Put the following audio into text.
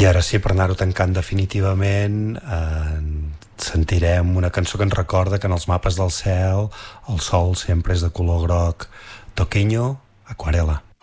I ara sí, per anar-ho tancant definitivament, sentirem una cançó que ens recorda que en els mapes del cel el sol sempre és de color groc. Toquinho, Aquarela.